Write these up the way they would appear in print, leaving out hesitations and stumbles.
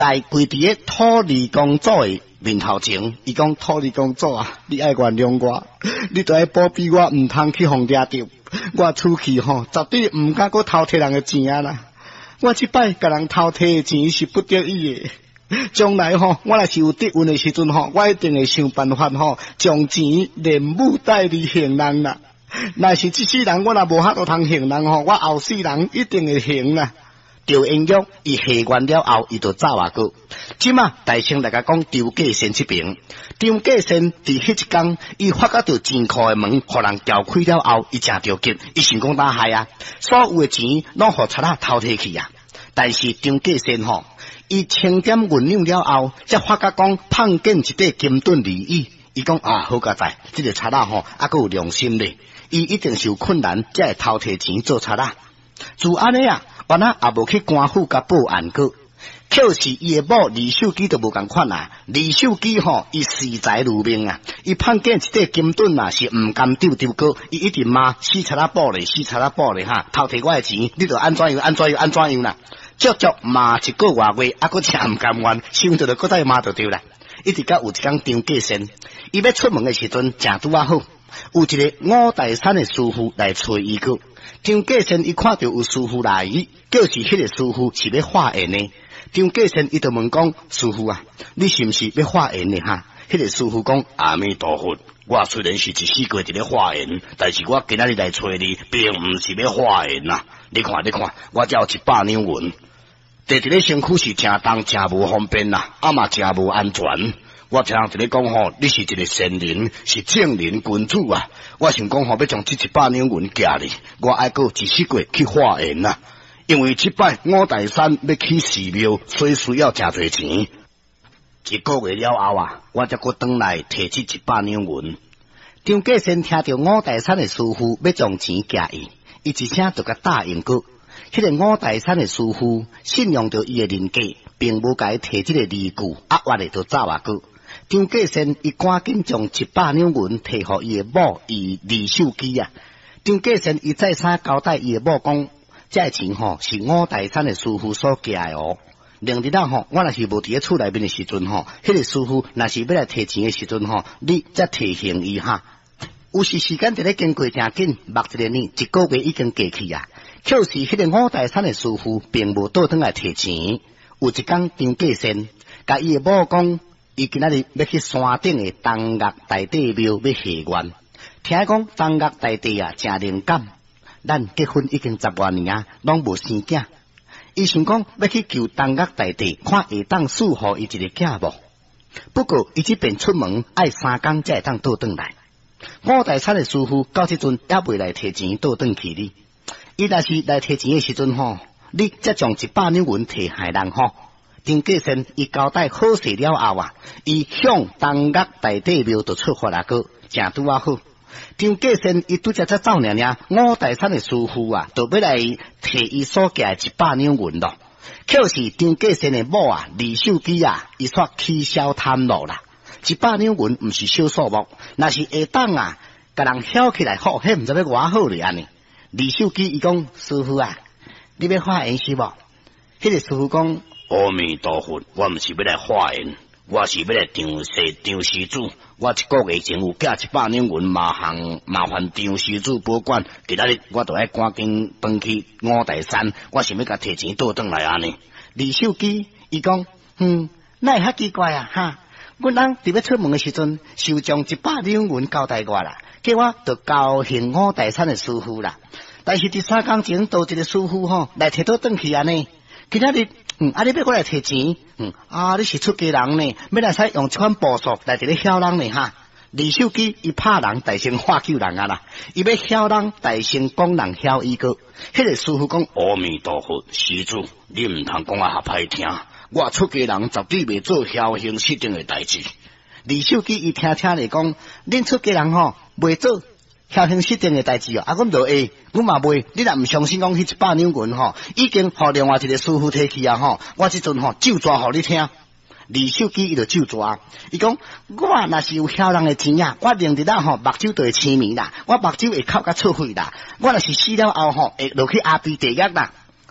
来跪伫个土地公主的面头前，伊讲土地公主啊，你爱原谅我，你著爱保庇我，毋通去互掠着。我出去吼，绝对毋敢搁偷摕人的钱啊啦！我即摆甲人偷摕的钱是不得已的。将来吼，我若是有得运的时阵吼，我一定会想办法吼，将钱连母带离行人啦。若是即世人我若无法度通行人吼，我后世人一定会行啦。赵英玉伊下完了后，伊就走啊个。即马大声来甲讲张继先这边，张继先伫迄一天，伊发觉到钱库的门，互人撬开了后，伊真着急，伊想讲打害啊，所有的钱拢互贼仔偷摕去啊。但是张继先吼，伊清点酝酿了后，才发觉讲碰见一块金盾利益，伊讲啊，好佳哉，这个贼仔吼，还佫有良心咧，伊一定是有困难，才会偷摕钱做贼仔。自安尼啊。原来也无去官府甲报案过，可是伊的某李秀基都无共款啊。李秀基吼，伊视财如命啊，伊碰见一块金盾啊，是毋甘丢过，伊一直骂死贼仔报咧，死贼仔报咧哈，偷摕我的钱，你著安怎样啦？足骂一个月，还佫真毋甘愿，想着佫再骂就对啦。一直到有一天张继先，伊要出门的时阵，正拄啊好，有一个五台山的师傅来找伊个。张继先伊看到有师傅来，就是迄个师傅是要化缘的。张继先伊就问讲：师傅啊，你是毋是要化缘的哈？迄个师傅讲：阿弥陀佛，我虽然是一世过伫咧化缘，但是我今仔日来找你，并毋是要化缘呐。你看，我只有100两银，地伫咧身躯是真重，真无方便呐，嘛真无安全。我听人伫咧讲吼，你是一个善人，是正人君子啊！我想讲吼，要将这100两银寄你，我爱过一世过去化缘啊！因为即摆五台山要起寺庙，所以需要真侪钱。一个月了后啊，我才搁转来摕这100两银。张继先听到五台山的师傅要将钱寄伊一声就甲答应过。迄个五台山的师傅信用着伊的人格，并无甲伊摕这个礼具，活咧就走啊过。张继先伊赶紧将100两银摕互伊的某伊李秀基啊。张继先伊再三交代伊的某讲，这钱吼是五台山的师傅所寄的哦。另日仔吼，我若是无伫咧厝内面的时阵吼，迄个师傅若是要来摕钱的时阵吼，你则提醒伊哈。有时间伫咧经过真紧，目一个年一个月已经过去啊。可是迄个五台山的师傅并无倒转来摕钱。有一天张继先甲伊的某讲。伊今仔日要去山顶的东岳大帝庙要下愿，听讲东岳大帝啊真灵感，咱结婚已经10多年啊，拢无生囝。伊想讲要去求东岳大帝，看会当赐予伊一个囝无。不过伊这边出门爱3天才会当倒转来。五台山的师傅到这阵也未来摕钱倒转去哩。伊若是来摕钱的时阵吼，你则将100两银摕害人吼。张继先伊交代好势了后啊，伊向东岳大帝庙就出发啦个，正拄啊好。张继先伊拄则走五台山的师傅啊，就要来摕伊所寄的100两银咯。可是张继先的某啊，李秀基啊，伊煞起小贪婪啦。100两银毋是小数目，若是下当啊，甲人晓起来好，迄毋知要偌好咧安尼。李秀基伊讲：师傅啊，你要化缘是无？迄个师傅讲。阿弥陀佛，我毋是要来化缘，我是要来张施主。我一个月前有寄100两银，麻烦张施主保管。今仔日我就爱赶紧返去五台山，我想要甲摕钱倒转来安尼。李秀基伊讲，那会遐奇怪啊哈！阮人伫要出门的时阵，就将100两银交代我啦，叫我就高兴五台山的师傅啦。但是伫3天前，多一个师傅吼来摕倒转去安尼。今仔日，你要过来摕钱，你是出家人呢，要来使用这款步数来伫咧晓人呢哈。李秀基伊怕人大声化救人啊啦，伊要晓人大声讲人晓伊个。迄个师傅讲：阿弥陀佛，施主，你毋通讲啊遐歹听，我出家人绝对袂做侥幸失定的代志。李秀基伊听咧讲，恁出家人吼袂做。侥幸失定的代志哦，阮就会，阮嘛袂。你若毋相信讲迄100两银吼，已经互另外一个师傅摕去啊吼。我即阵吼就抓互你听。李秀基伊就就抓，伊讲我若是有晓人的钱啊，我明日啦吼目睭就会青面啦，我目睭会哭甲出血啦。我若是死了后吼会落去阿鼻地狱啦。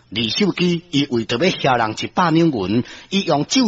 李秀基伊为着要销人100两银，伊用